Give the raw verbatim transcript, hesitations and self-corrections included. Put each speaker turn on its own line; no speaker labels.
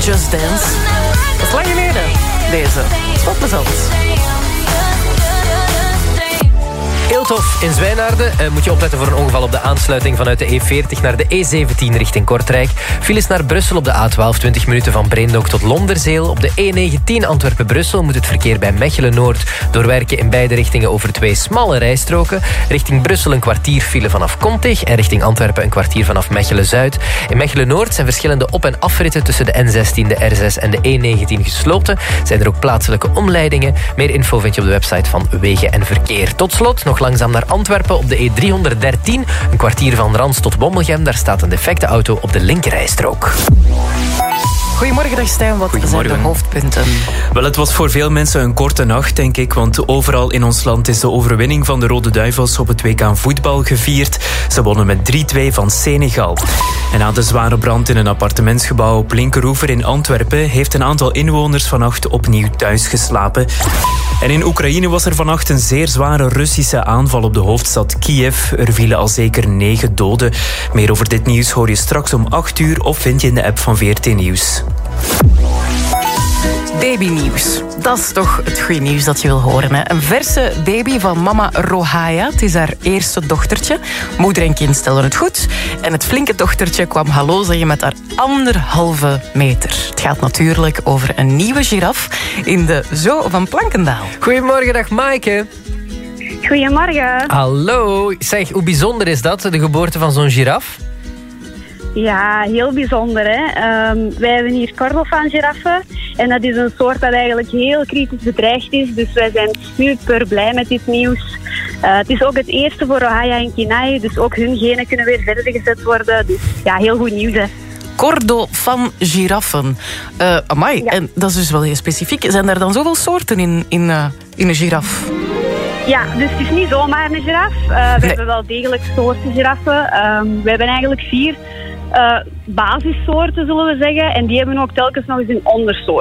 Just Dance. Dat is lang geleden, deze. Het is wel plezant.
Eelthof in Zwijnaarden. Uh, moet je opletten voor een ongeval op de aansluiting vanuit de E veertig naar de E zeventien richting Kortrijk. Files naar Brussel op de A twaalf, twintig minuten van Breendonk tot Londerzeel. Op de E negentien Antwerpen-Brussel moet het verkeer bij Mechelen-Noord doorwerken in beide richtingen over twee smalle rijstroken. Richting Brussel een kwartier file vanaf Kontig en richting Antwerpen een kwartier vanaf Mechelen-Zuid. In Mechelen-Noord zijn verschillende op- en afritten tussen de N zestien, de R zes en de E negentien gesloten. Zijn er ook plaatselijke omleidingen. Meer info vind je op de website van Wegen en Verkeer. Tot slot nog langzaam naar Antwerpen op de E driehonderddertien. Een kwartier van Rans tot Bommelgem. Daar staat een defecte auto op de linkerrijstrook.
Goedemorgen, dag Stijn. Wat zijn de hoofdpunten?
Wel, het was voor veel mensen een korte nacht, denk ik. Want overal in ons land is de overwinning van de Rode Duivels op het W K voetbal gevierd. Ze wonnen met drie twee van Senegal. En na de zware brand in een appartementsgebouw op Linkeroever in Antwerpen heeft een aantal inwoners vannacht opnieuw thuis geslapen. En in Oekraïne was er vannacht een zeer zware Russische aanval op de hoofdstad Kiev. Er vielen al zeker negen doden. Meer over dit nieuws hoor je straks om acht uur of vind je in de app van V R T Nieuws.
Babynieuws. Dat is toch het goede nieuws dat je wil horen. Hè? Een verse baby van mama Rohaya. Het is haar eerste dochtertje. Moeder en kind stellen het goed. En het flinke dochtertje kwam hallo zeggen met haar anderhalve meter. Het gaat natuurlijk over een nieuwe giraf in de Zoo van Plankendaal.
Goedemorgen, dag Maaike.
Goedemorgen.
Hallo. Zeg, hoe bijzonder is dat, de geboorte van zo'n giraf?
Ja, heel bijzonder. Hè? Um, wij hebben hier Kordofaan-giraffen. En dat is een soort dat eigenlijk heel kritisch bedreigd is. Dus wij zijn super blij met dit nieuws. Uh, het is ook het eerste voor Rohaya en Kinai. Dus ook hun genen kunnen weer verder gezet worden. Dus ja, heel goed nieuws. Hè.
Kordofaan-giraffen. Uh, amai, ja. En dat is dus wel heel specifiek. Zijn er dan zoveel soorten in, in, uh, in een giraf?
Ja, dus het is niet zomaar een giraf. Uh, we nee. hebben wel degelijk soorten giraffen. Um, we hebben eigenlijk vier uh, basissoorten, zullen we zeggen. En die hebben ook telkens nog eens een ondersoort.